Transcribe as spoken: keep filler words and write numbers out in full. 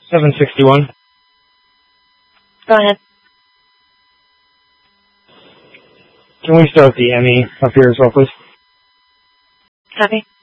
seven sixty-one. Go ahead. Can we start the M E up here as well, please? Copy.